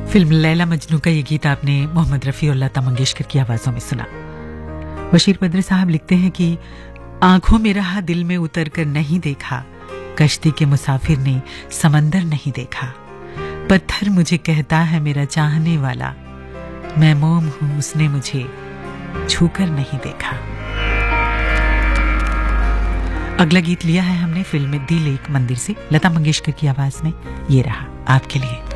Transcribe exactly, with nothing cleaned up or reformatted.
Film Laila Majnu का ये गीत आपने मोहम्मद रफ़ी और लता मंगेशकर की आवाज़ों में सुना। बशीर बद्र साहब लिखते हैं कि आंखों में रहा दिल में उतर कर नहीं देखा, कश्ती के मुसाफिर ने समंदर नहीं देखा, पत्थर मुझे कहता है मेरा चाहने वाला, मैं मोम हूं उसने मुझे छूकर नहीं देखा। अगला गीत लिया है हमने फिल्म दिल एक मंदिर से, लता मंगेशकर की आवाज में। ये रहा आपके लिए।